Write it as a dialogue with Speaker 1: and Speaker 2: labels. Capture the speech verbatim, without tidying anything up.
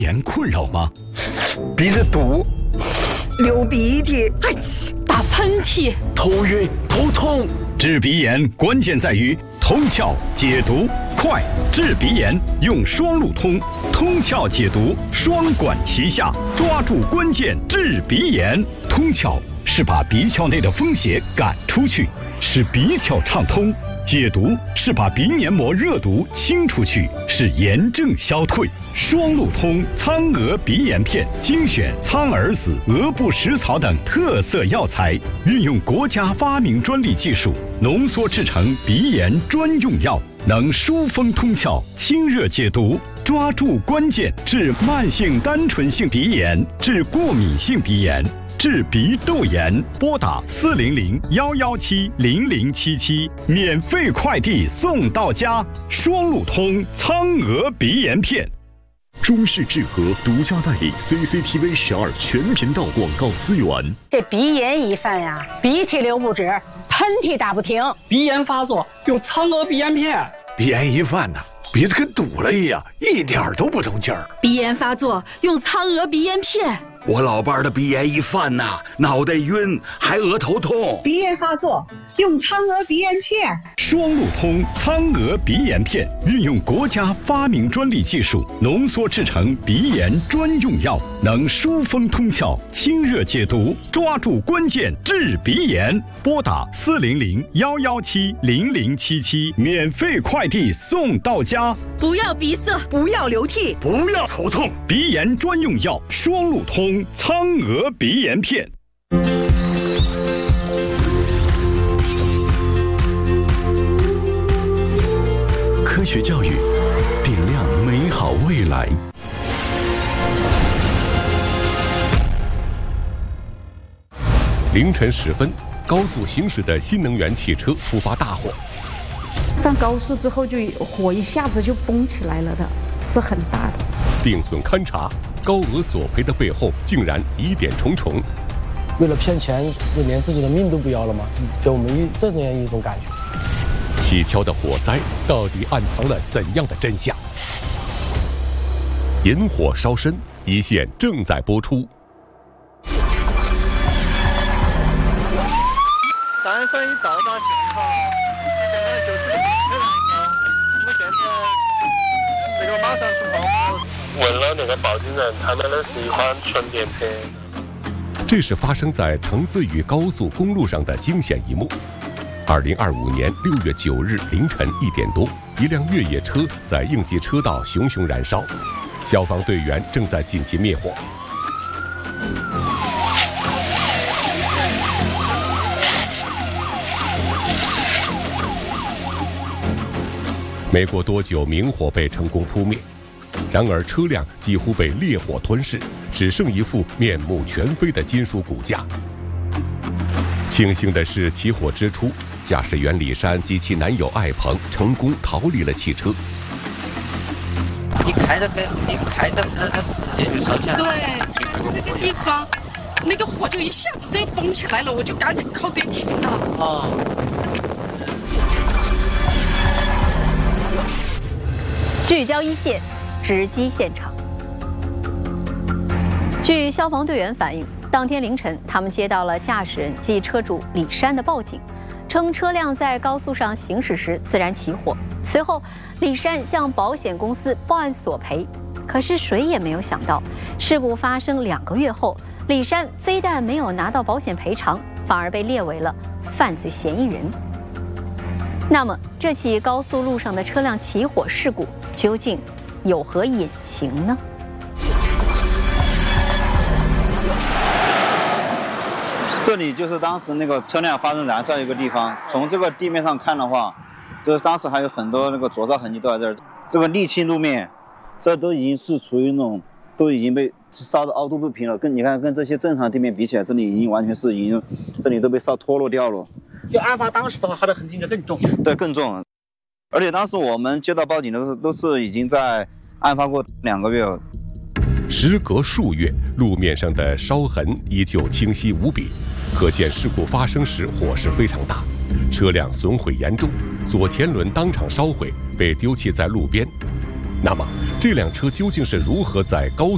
Speaker 1: 炎困扰吗？
Speaker 2: 鼻子堵，流鼻涕，
Speaker 3: 哎，打喷嚏，
Speaker 1: 头晕头痛。治鼻炎关键在于通窍解毒快，治鼻炎用双路通，通窍解毒双管齐下，抓住关键治鼻炎。通窍是把鼻窍内的风邪赶出去，使鼻窍畅通；解毒是把鼻黏膜热毒清出去，使炎症消退。双路通苍蛾鼻炎片精选苍耳子、鹅不食草等特色药材，运用国家发明专利技术浓缩制成鼻炎专用药，能疏风通窍、清热解毒，抓住关键治慢性单纯性鼻炎、治过敏性鼻炎、治鼻窦炎。拨打四零零幺幺七零零七七，免费快递送到家。双路通苍蛾鼻炎片。
Speaker 4: 中视智和独家代理 C C T V 十二全频道广告资源。
Speaker 3: 这鼻炎一犯呀，鼻涕流不止，喷嚏打不停。
Speaker 5: 鼻炎发作用苍蛾鼻炎片。
Speaker 2: 鼻炎一犯呐，鼻子跟堵了一样，一点都不通气儿。
Speaker 3: 鼻炎发作用苍蛾鼻炎片。
Speaker 6: 我老伴儿的鼻炎一犯呐，脑袋晕，还额头痛。
Speaker 3: 鼻炎发作用苍蛾鼻炎片。
Speaker 1: 双路通苍蛾鼻炎片运用国家发明专利技术浓缩制成鼻炎专用药，能疏风通窍、清热解毒，抓住关键治鼻炎。拨打四零零幺幺七零零七七，免费快递送到家。
Speaker 3: 不要鼻塞，不要流涕，
Speaker 2: 不要头痛，
Speaker 1: 鼻炎专用药双路通苍蛾鼻炎片。
Speaker 4: 科学教育，点亮美好未来。
Speaker 7: 凌晨时分，高速行驶的新能源汽车突发大火。
Speaker 8: 上高速之后，就火一下子就崩起来了的，是很大的。
Speaker 7: 定损勘查，高额索赔的背后竟然疑点重重。
Speaker 9: 为了骗钱，是连自己的命都不要了吗？是给我们一这样一种感觉。
Speaker 7: 蹊跷的火灾到底暗藏了怎样的真相？引火烧身，一线正在播出。
Speaker 10: 单身已到达现场，现在就是没燃烧。我们现在这个马上出泡。
Speaker 11: 问了那个报警人，他们的是一款纯电瓶。
Speaker 7: 这是发生在滕淄渝高速公路上的惊险一幕。二零二五年六月九日凌晨一点多，一辆越野车在应急车道熊熊燃烧，消防队员正在紧急灭火。没过多久，明火被成功扑灭，然而车辆几乎被烈火吞噬，只剩一副面目全非的金属骨架。庆幸的是，起火之初，驾驶员李山及其男友艾鹏成功逃离了汽车。
Speaker 12: 你开着跟你开着它它直接就烧起来了。
Speaker 8: 对，那个地方，那个火就一下子这样蹦起来了，我就赶紧靠边停了。
Speaker 12: 哦。
Speaker 13: 聚焦一线，直击现场。据消防队员反映，当天凌晨，他们接到了驾驶人即车主李山的报警，称车辆在高速上行驶时自燃起火。随后，李山向保险公司报案索赔。可是谁也没有想到，事故发生两个月后，李山非但没有拿到保险赔偿，反而被列为了犯罪嫌疑人。那么，这起高速路上的车辆起火事故究竟有何隐情呢？
Speaker 14: 这里就是当时那个车辆发生燃烧一个地方。从这个地面上看的话，就是当时还有很多那个灼烧痕迹都在这儿。这个沥青路面，这都已经是处于那种都已经被烧得凹凸不平了。跟你看，跟这些正常地面比起来，这里已经完全是已经，这里都被烧脱落掉了。
Speaker 5: 就案发当时的话，它的痕迹就更重。
Speaker 14: 对，更重。而且当时我们接到报警的时候，都是已经在案发过两个月了。
Speaker 7: 时隔数月，路面上的烧痕依旧清晰无比，可见事故发生时火势非常大，车辆损毁严重，左前轮当场烧毁，被丢弃在路边。那么，这辆车究竟是如何在高